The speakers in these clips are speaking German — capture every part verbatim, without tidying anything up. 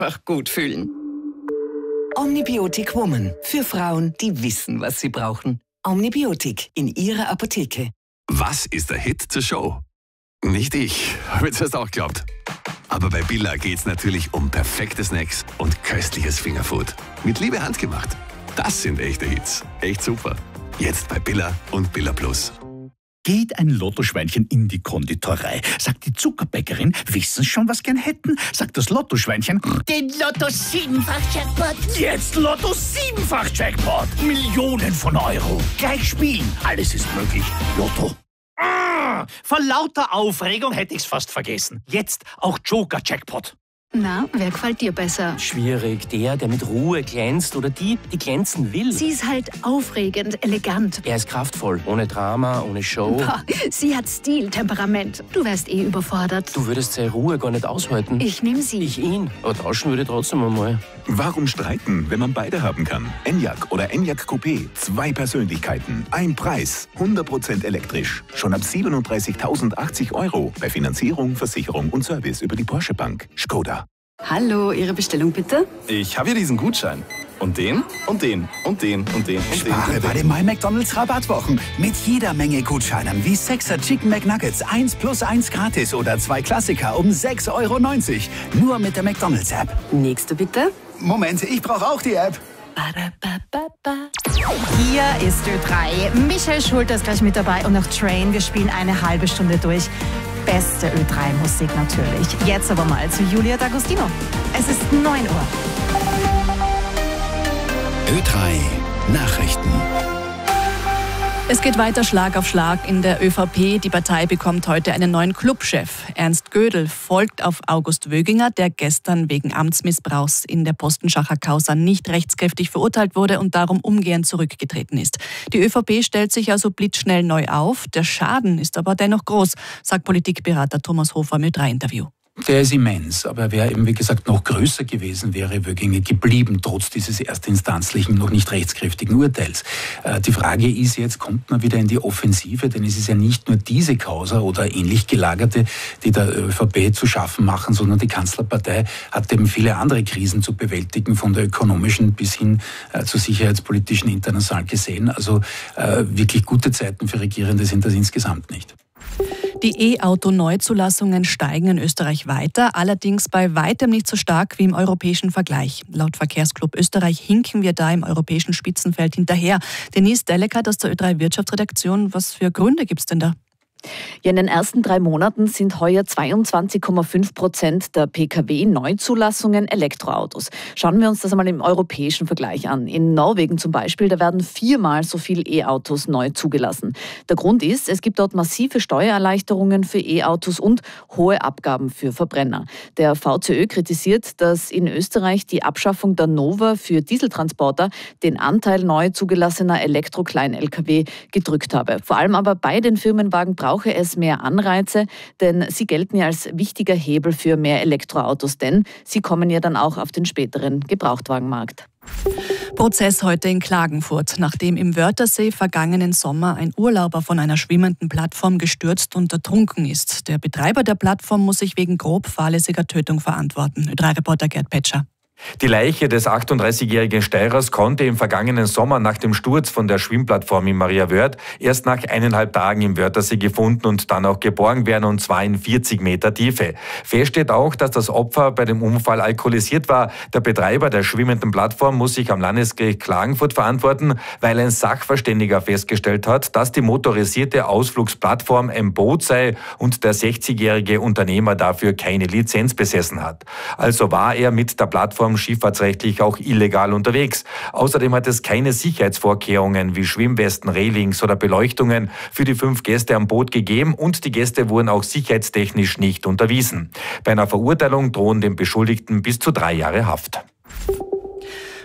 einfach gut fühlen. Omnibiotic Woman. Für Frauen, die wissen, was sie brauchen. Omnibiotic in ihrer Apotheke. Was ist der Hit zur Show? Nicht ich, habe ich zuerst auch geglaubt. Aber bei Billa geht's natürlich um perfekte Snacks und köstliches Fingerfood. Mit Liebe handgemacht. Das sind echte Hits. Echt super. Jetzt bei Billa und Billa Plus. Geht ein Lottoschweinchen in die Konditorei, sagt die Zuckerbäckerin, wissen schon, was gern hätten, sagt das Lottoschweinchen, den Lotto siebenfach Jackpot. Jetzt Lotto siebenfach Jackpot. Millionen von Euro. Gleich spielen. Alles ist möglich. Lotto. Ah, vor lauter Aufregung hätte ich's fast vergessen. Jetzt auch Joker-Jackpot. Na, wer gefällt dir besser? Schwierig. Der, der mit Ruhe glänzt oder die, die glänzen will. Sie ist halt aufregend, elegant. Er ist kraftvoll. Ohne Drama, ohne Show. Boah, sie hat Stil, Temperament. Du wärst eh überfordert. Du würdest seine Ruhe gar nicht aushalten. Ich nehm sie. Ich ihn. Aber tauschen würde ich trotzdem einmal. Warum streiten, wenn man beide haben kann? Enyaq oder Enyaq Coupé. Zwei Persönlichkeiten. Ein Preis. hundert Prozent elektrisch. Schon ab siebenunddreißigtausendachtzig Euro. Bei Finanzierung, Versicherung und Service über die Porsche Bank. Skoda. Hallo, Ihre Bestellung bitte? Ich habe hier diesen Gutschein. Und den, und den, und den, und den, und den. Spare bei den My McDonald's Rabattwochen. Mit jeder Menge Gutscheinen wie sechser Chicken McNuggets, eins plus eins gratis oder zwei Klassiker um sechs Euro neunzig. Nur mit der McDonald's App. Nächste bitte. Moment, ich brauche auch die App. Hier ist Ö drei. Michael Schulter ist gleich mit dabei und noch Train. Wir spielen eine halbe Stunde durch. Beste Ö drei Musik natürlich. Jetzt aber mal zu Julia D'Agostino. Es ist neun Uhr. Ö drei Nachrichten. Es geht weiter Schlag auf Schlag in der ÖVP. Die Partei bekommt heute einen neuen Clubchef. Ernst Gödel folgt auf August Wöginger, der gestern wegen Amtsmissbrauchs in der Postenschacher-Causa nicht rechtskräftig verurteilt wurde und darum umgehend zurückgetreten ist. Die ÖVP stellt sich also blitzschnell neu auf. Der Schaden ist aber dennoch groß, sagt Politikberater Thomas Hofer im Ö drei Interview. Der ist immens, aber er wäre eben, wie gesagt, noch größer gewesen, wäre Wöginger geblieben, trotz dieses erstinstanzlichen, noch nicht rechtskräftigen Urteils. Äh, die Frage ist jetzt, kommt man wieder in die Offensive, denn es ist ja nicht nur diese Causa oder ähnlich gelagerte, die der ÖVP zu schaffen machen, sondern die Kanzlerpartei hat eben viele andere Krisen zu bewältigen, von der ökonomischen bis hin äh, zur sicherheitspolitischen international gesehen. Also äh, wirklich gute Zeiten für Regierende sind das insgesamt nicht. Die E-Auto-Neuzulassungen steigen in Österreich weiter, allerdings bei weitem nicht so stark wie im europäischen Vergleich. Laut Verkehrsclub Österreich hinken wir da im europäischen Spitzenfeld hinterher. Denise Delekat aus der Ö drei Wirtschaftsredaktion, was für Gründe gibt es denn da? Ja, in den ersten drei Monaten sind heuer zweiundzwanzig Komma fünf Prozent der Pkw-Neuzulassungen Elektroautos. Schauen wir uns das einmal im europäischen Vergleich an. In Norwegen zum Beispiel, da werden viermal so viel E-Autos neu zugelassen. Der Grund ist, es gibt dort massive Steuererleichterungen für E-Autos und hohe Abgaben für Verbrenner. Der VZÖ kritisiert, dass in Österreich die Abschaffung der Nova für Dieseltransporter den Anteil neu zugelassener Elektro-Klein-Lkw gedrückt habe. Vor allem aber bei den Firmenwagen brauche es mehr Anreize, denn sie gelten ja als wichtiger Hebel für mehr Elektroautos, denn sie kommen ja dann auch auf den späteren Gebrauchtwagenmarkt. Prozess heute in Klagenfurt, nachdem im Wörthersee vergangenen Sommer ein Urlauber von einer schwimmenden Plattform gestürzt und ertrunken ist. Der Betreiber der Plattform muss sich wegen grob fahrlässiger Tötung verantworten. Ö drei Reporter Gerd Petscher. Die Leiche des achtunddreißigjährigen Steirers konnte im vergangenen Sommer nach dem Sturz von der Schwimmplattform in Mariawörth erst nach eineinhalb Tagen im Wörthersee gefunden und dann auch geborgen werden, und zwar in vierzig Meter Tiefe. Fest steht auch, dass das Opfer bei dem Unfall alkoholisiert war. Der Betreiber der schwimmenden Plattform muss sich am Landesgericht Klagenfurt verantworten, weil ein Sachverständiger festgestellt hat, dass die motorisierte Ausflugsplattform ein Boot sei und der sechzigjährige Unternehmer dafür keine Lizenz besessen hat. Also war er mit der Plattform schifffahrtsrechtlich auch illegal unterwegs. Außerdem hat es keine Sicherheitsvorkehrungen wie Schwimmwesten, Railings oder Beleuchtungen für die fünf Gäste am Boot gegeben und die Gäste wurden auch sicherheitstechnisch nicht unterwiesen. Bei einer Verurteilung drohen dem Beschuldigten bis zu drei Jahre Haft.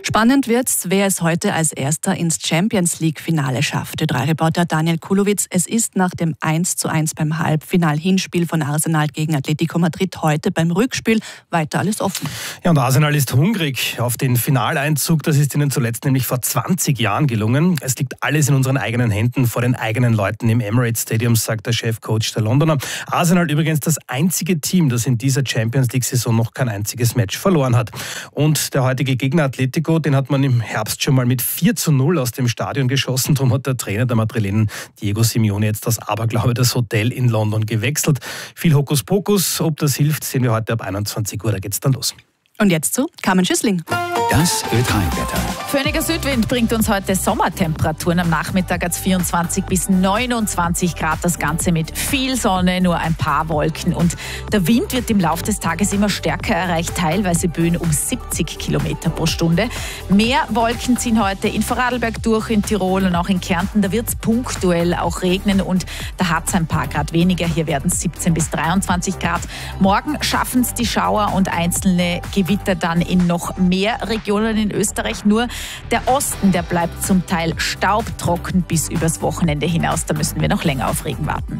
Spannend wird's, wer es heute als Erster ins Champions-League-Finale schafft. Ö drei Reporter Daniel Kulowitz, es ist nach dem eins zu eins beim Halbfinal-Hinspiel von Arsenal gegen Atletico Madrid heute beim Rückspiel weiter alles offen. Ja, und Arsenal ist hungrig auf den Finaleinzug. Das ist ihnen zuletzt nämlich vor zwanzig Jahren gelungen. Es liegt alles in unseren eigenen Händen, vor den eigenen Leuten im Emirates Stadium, sagt der Chefcoach der Londoner. Arsenal übrigens das einzige Team, das in dieser Champions-League-Saison noch kein einziges Match verloren hat. Und der heutige Gegner Atletico, den hat man im Herbst schon mal mit vier zu null aus dem Stadion geschossen. Darum hat der Trainer der Madrilenen Diego Simeone jetzt das Aberglaube das Hotel in London gewechselt. Viel Hokuspokus, ob das hilft, sehen wir heute ab einundzwanzig Uhr, da geht's dann los. Und jetzt zu Carmen Schüssling. Das Ö drei Wetter. Föhniger Südwind bringt uns heute Sommertemperaturen. Am Nachmittag hat es vierundzwanzig bis neunundzwanzig Grad. Das Ganze mit viel Sonne, nur ein paar Wolken. Und der Wind wird im Laufe des Tages immer stärker, erreicht teilweise Böen um siebzig Kilometer pro Stunde. Mehr Wolken ziehen heute in Vorarlberg durch, in Tirol und auch in Kärnten. Da wird es punktuell auch regnen und da hat es ein paar Grad weniger. Hier werden es siebzehn bis dreiundzwanzig Grad. Morgen schaffen es die Schauer und einzelne Gewitter dann in noch mehr Regionen in Österreich. Nur der Osten, der bleibt zum Teil staubtrocken bis übers Wochenende hinaus. Da müssen wir noch länger auf Regen warten.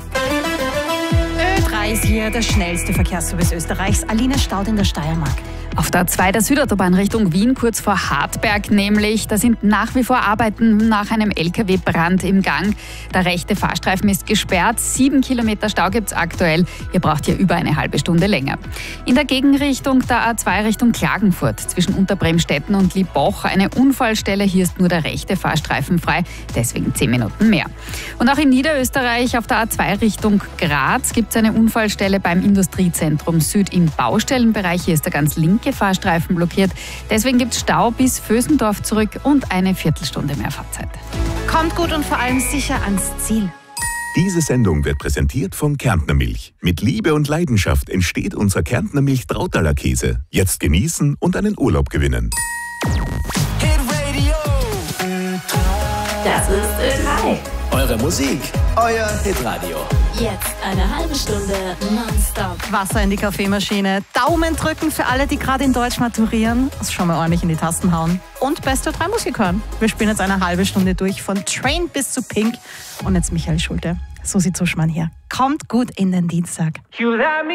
Ö drei ist hier der schnellste Verkehrsservice Österreichs. Aline staut in der Steiermark. Auf der A zwei der Südautobahn Richtung Wien, kurz vor Hartberg nämlich, da sind nach wie vor Arbeiten nach einem L K W-Brand im Gang. Der rechte Fahrstreifen ist gesperrt, sieben Kilometer Stau gibt es aktuell. Ihr braucht hier über eine halbe Stunde länger. In der Gegenrichtung der A zwei Richtung Klagenfurt, zwischen Unterbremstetten und Liebach, eine Unfallstelle. Hier ist nur der rechte Fahrstreifen frei, deswegen zehn Minuten mehr. Und auch in Niederösterreich auf der A zwei Richtung Graz gibt es eine Unfallstelle beim Industriezentrum Süd im Baustellenbereich. Hier ist der ganz linke Fahrstreifen blockiert. Deswegen gibt es Stau bis Vösendorf zurück und eine Viertelstunde mehr Fahrzeit. Kommt gut und vor allem sicher ans Ziel. Diese Sendung wird präsentiert von Kärntner Milch. Mit Liebe und Leidenschaft entsteht unser Kärntner Milch Trautaler Käse. Jetzt genießen und einen Urlaub gewinnen. Das ist Ö drei. Eure Musik, euer Hitradio. Jetzt eine halbe Stunde nonstop. Wasser in die Kaffeemaschine, Daumen drücken für alle, die gerade in Deutsch maturieren. Also schon mal ordentlich in die Tasten hauen. Und beste Ö drei Musik hören. Wir spielen jetzt eine halbe Stunde durch, von Train bis zu Pink. Und jetzt Michael Schulte, Susi Zuschmann hier. Kommt gut in den Dienstag. You let me